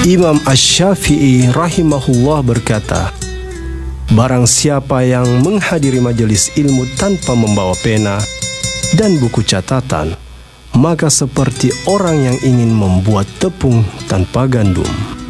Imam Asy-Syafi'i rahimahullah berkata, barang siapa yang menghadiri majelis ilmu tanpa membawa pena dan buku catatan, maka seperti orang yang ingin membuat tepung tanpa gandum.